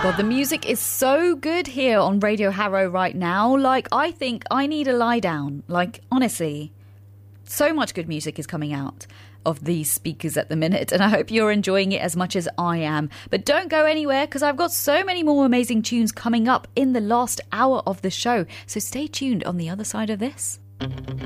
God, the music is so good here on Radio Harrow right now. Like, I think I need a lie down. Like, honestly, so much good music is coming out of these speakers at the minute, and I hope you're enjoying it as much as I am. But don't go anywhere, because I've got so many more amazing tunes coming up in the last hour of the show. So stay tuned on the other side of this.